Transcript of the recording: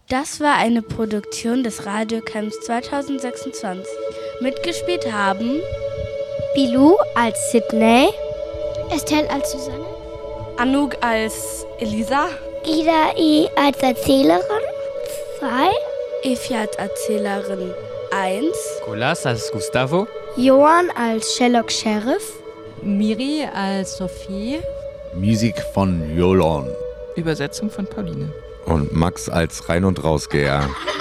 Das war eine Produktion des Radiocamps 2026. Mitgespielt haben Bilou als Sydney, Estelle als Susanne, Anouk als Elisa, Ida als Erzählerin 2, Effi als Erzählerin 1, Colas als Gustavo, Johann als Sherlock Sheriff, Miri als Sophie, Musik von Jolon Übersetzung von Pauline und Max als Rein- und Rausgeher.